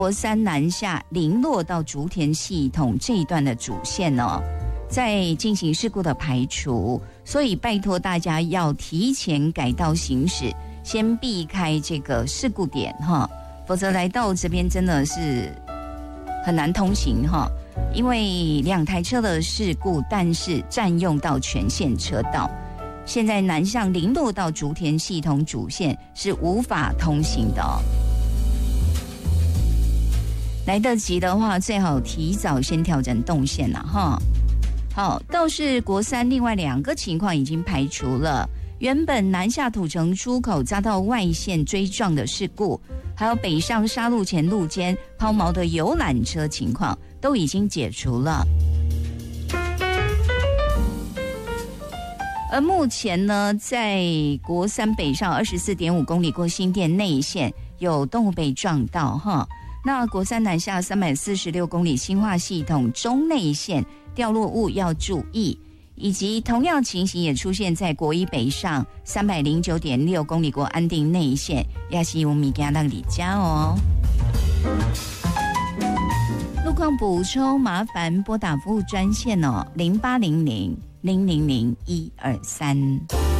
国三南下零落到竹田系统这一段的主线哦，在进行事故的排除，所以拜托大家要提前改道行驶，先避开这个事故点哈，否则来到这边真的是很难通行哈，因为2台车的事故，但是占用到全线车道。现在南向零落到竹田系统主线是无法通行的哦。来得及的话，最好提早先调整动线了哈。好，倒是国三另外2个情况已经排除了，原本南下土城出口遭到外线追撞的事故，还有北上沙鹿前路间抛锚的游览车情况，都已经解除了。而目前呢，在国三北上24.5公里过新店内线有动物被撞到哈。那国三南下346公里新化系统中内线掉落物要注意，以及同样情形也出现在国一北上309.6公里过安定内线，也是有物件让你加哦。路况补充麻烦拨打服务专线哦，0800000123。